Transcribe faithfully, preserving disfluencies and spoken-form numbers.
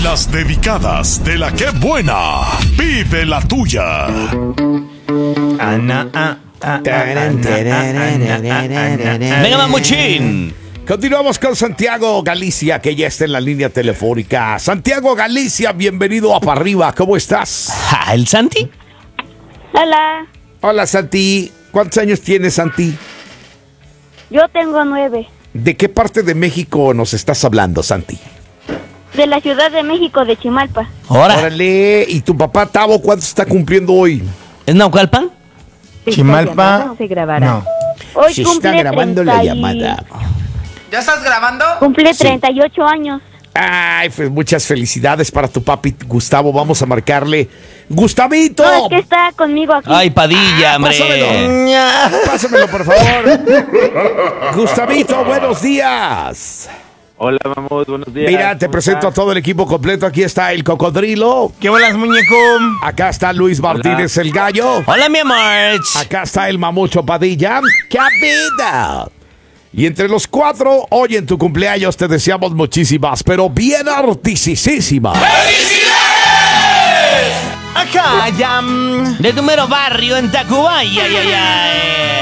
Las dedicadas de la que buena. Pide la tuya. Ana, ah, ah, Venga, mamuchín. Continuamos con Santiago Galicia, que ya está en la línea telefónica. Santiago Galicia, bienvenido a Pa' Arriba. ¿Cómo estás? Ah, ¿el Santi? Hola, Hola, Santi. ¿Cuántos años tienes, Santi? yo tengo nueve. ¿De qué parte de México nos estás hablando, Santi? De la Ciudad de México, de Chimalpa. Ahora, Órale. ¿Y tu papá, Tavo, cuánto está cumpliendo hoy? ¿es Naucalpan? Chimalpa. Se grabará. No. Hoy Se cumple está grabando la treinta y- llamada. ¿Ya estás grabando? Cumple treinta y ocho años. Ay, pues muchas felicidades para tu papi, Gustavo. Vamos a marcarle. ¡Gustavito! No, es que está conmigo aquí. Ay, Padilla, hombre. Pásamelo. Pásamelo, por favor. Gustavito, buenos días. Hola, vamos, buenos días. Mira, te ¿Cómo presento a estás? todo el equipo completo. Aquí está el Cocodrilo. ¿Qué bolas, muñeco? Acá está Luis Martínez, el Gallo. Hola, mi amor. Acá está el Mamucho Padilla. ¡Qué vida! Y entre los cuatro, hoy en tu cumpleaños te deseamos muchísimas, pero bien artisísimas. Acá, ya. mm, De tu mero barrio en Tacubaya. Ay, ay, ay.